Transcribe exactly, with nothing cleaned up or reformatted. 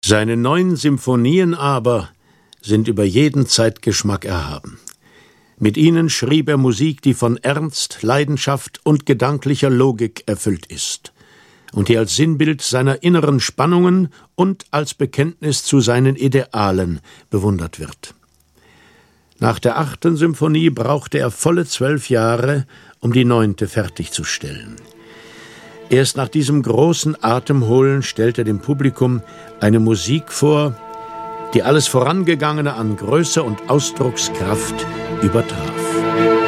Seine neun Symphonien aber sind über jeden Zeitgeschmack erhaben. Mit ihnen schrieb er Musik, die von Ernst, Leidenschaft und gedanklicher Logik erfüllt ist und die als Sinnbild seiner inneren Spannungen und als Bekenntnis zu seinen Idealen bewundert wird. Nach der achten Symphonie brauchte er volle zwölf Jahre, um die neunte fertigzustellen. Erst nach diesem großen Atemholen stellt er dem Publikum eine Musik vor, die alles Vorangegangene an Größe und Ausdruckskraft übertraf.